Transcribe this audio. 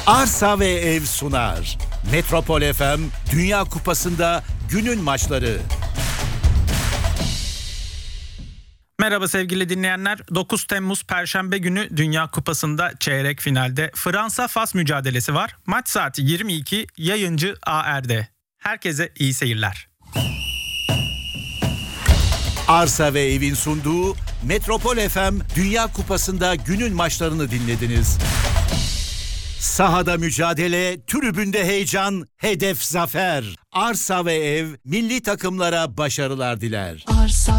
Arsa ve Ev sunar. Metropol FM Dünya Kupası'nda günün maçları. Merhaba sevgili dinleyenler. 9 Temmuz Perşembe günü Dünya Kupası'nda çeyrek finalde Fransa-Fas mücadelesi var. Maç saati 22, yayıncı ARD. Herkese iyi seyirler. Arsa ve Ev'in sunduğu Metropol FM Dünya Kupası'nda günün maçlarını dinlediniz. Sahada mücadele, tribünde heyecan, hedef zafer. Arsa ve Ev milli takımlara başarılar diler. Arsa